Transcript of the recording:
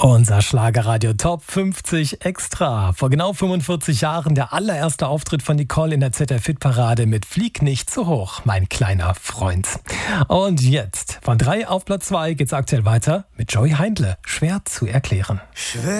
Unser Schlagerradio Top 50 Extra. Vor genau 45 Jahren der allererste Auftritt von Nicole in der ZDF-Hit-Parade mit Flieg nicht zu hoch, mein kleiner Freund. Und jetzt, von 3 auf Platz 2 geht's aktuell weiter mit Joey Heindle. Schwer zu erklären. Schwer